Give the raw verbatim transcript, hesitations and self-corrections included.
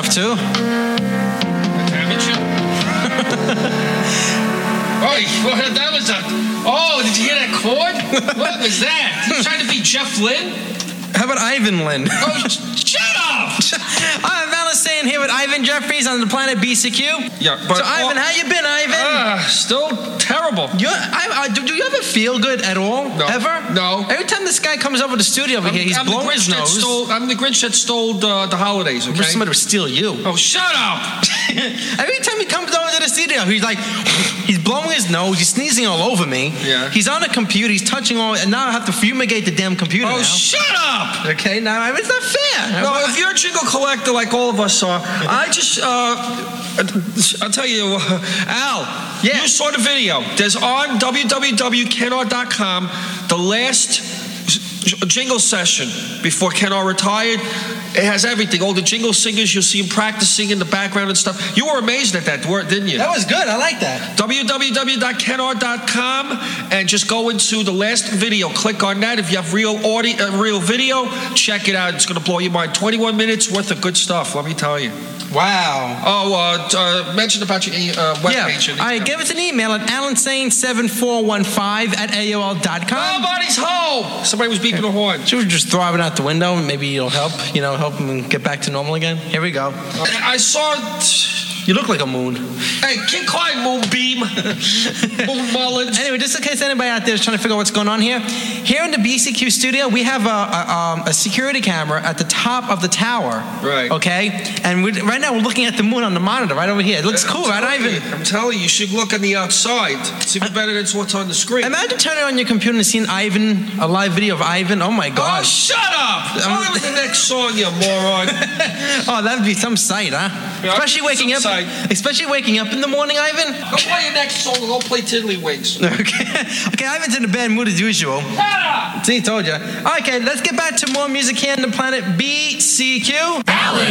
enough too. Amateur. Oh, what, that was a. Oh, did you hear that chord? What was that? You trying to be Jeff Lynne? How about Ivan Lynn? Oh, shut up! I'm Alice staying here with Ivan Jeffries on the planet B C Q. Yeah, but so Ivan, well, how you been, Ivan? Uh, still terrible. You, I, I, do, do you ever feel good at all? No. Ever? No. Every time this guy comes over to the studio over I'm, here, he's I'm blowing the his Grinch that nose. Stole, I'm the Grinch that stole the, the holidays. Okay. I wish somebody would steal you. Oh, shut up! Every time he comes over to the studio, he's like, he's blowing his nose, he's sneezing all over me. Yeah. He's on the computer, he's touching all, and now I have to fumigate the damn computer. Oh, now. shut up! Okay, now I mean, it's not fair. No, if you're a jingle collector like all of us are, I just, uh, I'll tell you, uh, Al, yeah. you saw the video. There's on w w w dot ken r dot com the last jingle session before Ken R retired. It has everything. All the jingle singers, you'll see them practicing in the background and stuff. You were amazed at that work, didn't you? That was good. I like that. w w w dot ken r dot com and just go into the last video. Click on that. If you have real audio, uh, real video, check it out. It's going to blow your mind. twenty-one minutes worth of good stuff, let me tell you. Wow. Oh, uh, uh, mention about your uh, webpage. Yeah. All right, give us an email at alan sane seven four one five at A O L dot com. Nobody's home. Somebody was beeping a horn. Should we just throw it out the window and maybe it'll help, you know, help him get back to normal again? Here we go. I saw... You look like a moon. Hey, King Klein, Moonbeam. Moon Mullins. Anyway, just in case anybody out there is trying to figure out what's going on here, here in the B C Q studio, we have a, a, um, a security camera at the top of the tower. Right. Okay? And we, right now we're looking at the moon on the monitor right over here. It looks I'm cool, right, telling Ivan? you, I'm telling you, you should look on the outside. It's even better than what's on the screen. Imagine turning on your computer and seeing Ivan, a live video of Ivan. Oh, my God. Oh, shut up! On with the next song, you moron. Oh, that'd be some sight, huh? Yeah, especially waking up, sight. especially waking up in the morning, Ivan. Go play your next song. Go play Tiddlywinks. Okay, okay. Ivan's in a bad mood as usual. Shut up! See, told you. Okay, let's get back to more music here on the planet B C Q. Alan